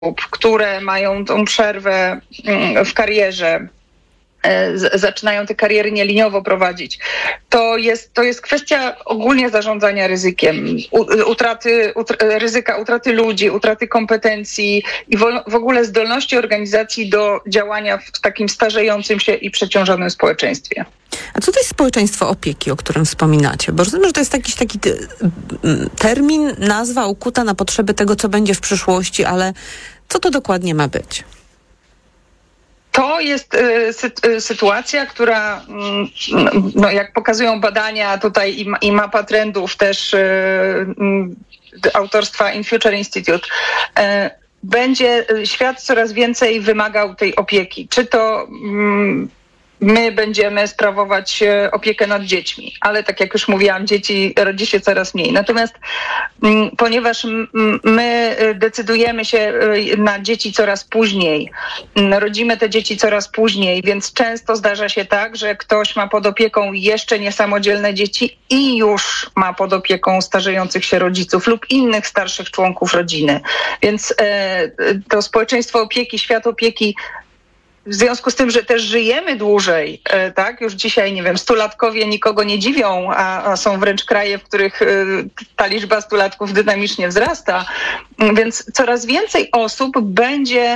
które mają tą przerwę w karierze, zaczynają te kariery nieliniowo prowadzić. To jest kwestia ogólnie zarządzania ryzykiem, ryzyka utraty ludzi, utraty kompetencji i w ogóle zdolności organizacji do działania w takim starzejącym się i przeciążonym społeczeństwie. A co to jest społeczeństwo opieki, o którym wspominacie? Bo rozumiem, że to jest jakiś taki termin, nazwa ukuta na potrzeby tego, co będzie w przyszłości, ale co to dokładnie ma być? To jest sytuacja, która, jak pokazują badania tutaj i mapa trendów też autorstwa In Future Institute, będzie świat coraz więcej wymagał tej opieki. Czy to my będziemy sprawować opiekę nad dziećmi, ale tak jak już mówiłam, dzieci rodzi się coraz mniej. Natomiast ponieważ my decydujemy się na dzieci coraz później, rodzimy te dzieci coraz później, więc często zdarza się tak, że ktoś ma pod opieką jeszcze niesamodzielne dzieci i już ma pod opieką starzejących się rodziców lub innych starszych członków rodziny. Więc to społeczeństwo opieki, świat opieki, w związku z tym, że też żyjemy dłużej, tak? Już dzisiaj, nie wiem, stulatkowie nikogo nie dziwią, a są wręcz kraje, w których ta liczba stulatków dynamicznie wzrasta. Więc coraz więcej osób będzie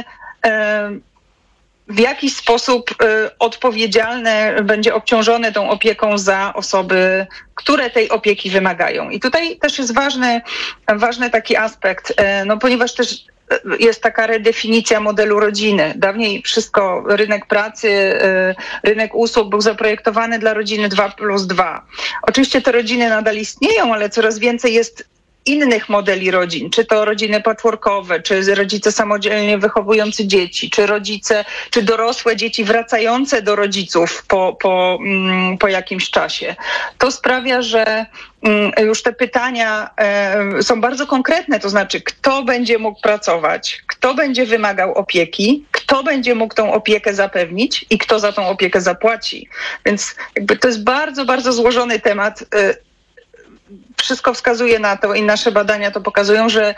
w jakiś sposób odpowiedzialne, będzie obciążone tą opieką za osoby, które tej opieki wymagają. I tutaj też jest ważny taki aspekt, ponieważ też jest taka redefinicja modelu rodziny. Dawniej wszystko, rynek pracy, rynek usług był zaprojektowany dla rodziny 2+2. Oczywiście te rodziny nadal istnieją, ale coraz więcej jest innych modeli rodzin, czy to rodziny patchworkowe, czy rodzice samodzielnie wychowujący dzieci, czy dorosłe dzieci wracające do rodziców po jakimś czasie. To sprawia, że już te pytania są bardzo konkretne, to znaczy kto będzie mógł pracować, kto będzie wymagał opieki, kto będzie mógł tą opiekę zapewnić i kto za tą opiekę zapłaci. Więc jakby to jest bardzo, bardzo złożony temat. Wszystko wskazuje na to i nasze badania to pokazują, że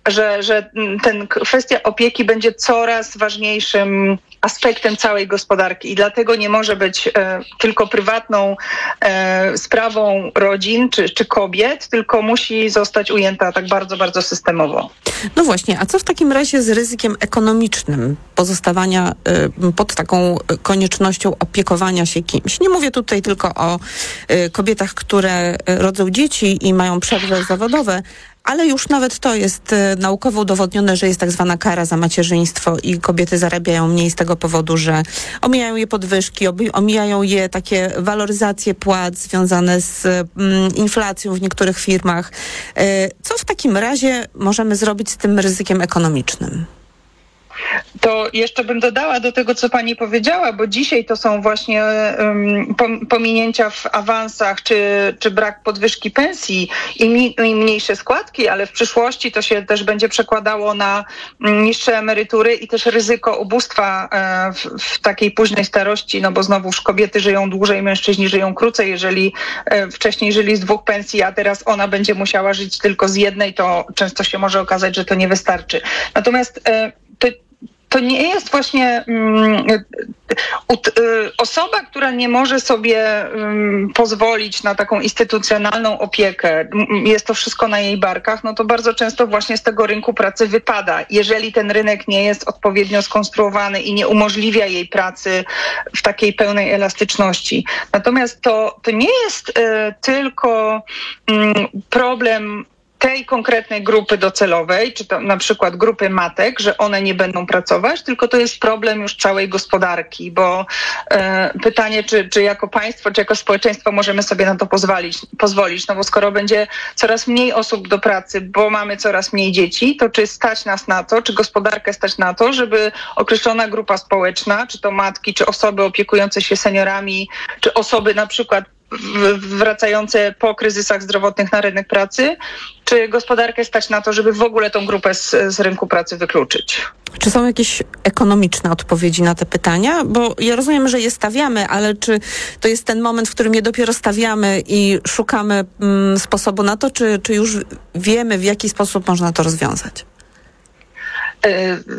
kwestia opieki będzie coraz ważniejszym aspektem całej gospodarki i dlatego nie może być tylko prywatną sprawą rodzin czy kobiet, tylko musi zostać ujęta tak bardzo, bardzo systemowo. No właśnie, a co w takim razie z ryzykiem ekonomicznym pozostawania pod taką koniecznością opiekowania się kimś? Nie mówię tutaj tylko o kobietach, które rodzą dzieci i mają przerwy zawodowe, ale już nawet to jest naukowo udowodnione, że jest tak zwana kara za macierzyństwo i kobiety zarabiają mniej z tego powodu, że omijają je podwyżki, omijają je takie waloryzacje płac związane z inflacją w niektórych firmach. Co w takim razie możemy zrobić z tym ryzykiem ekonomicznym? To jeszcze bym dodała do tego, co pani powiedziała, bo dzisiaj to są właśnie pominięcia w awansach, czy brak podwyżki pensji i mniejsze składki, ale w przyszłości to się też będzie przekładało na niższe emerytury i też ryzyko ubóstwa w takiej późnej starości, no bo znowuż kobiety żyją dłużej, mężczyźni żyją krócej. Jeżeli wcześniej żyli z 2 pensji, a teraz ona będzie musiała żyć tylko z 1, to często się może okazać, że to nie wystarczy. Natomiast to nie jest właśnie osoba, która nie może sobie pozwolić na taką instytucjonalną opiekę, jest to wszystko na jej barkach, no to bardzo często właśnie z tego rynku pracy wypada, jeżeli ten rynek nie jest odpowiednio skonstruowany i nie umożliwia jej pracy w takiej pełnej elastyczności. Natomiast to nie jest tylko problem tej konkretnej grupy docelowej, czy to na przykład grupy matek, że one nie będą pracować, tylko to jest problem już całej gospodarki, bo pytanie, czy jako państwo, czy jako społeczeństwo możemy sobie na to pozwolić, no bo skoro będzie coraz mniej osób do pracy, bo mamy coraz mniej dzieci, to czy stać nas na to, czy gospodarkę stać na to, żeby określona grupa społeczna, czy to matki, czy osoby opiekujące się seniorami, czy osoby na przykład wracające po kryzysach zdrowotnych na rynek pracy, czy gospodarkę stać na to, żeby w ogóle tą grupę z rynku pracy wykluczyć? Czy są jakieś ekonomiczne odpowiedzi na te pytania? Bo ja rozumiem, że je stawiamy, ale czy to jest ten moment, w którym je dopiero stawiamy i szukamy sposobu na to, czy już wiemy, w jaki sposób można to rozwiązać?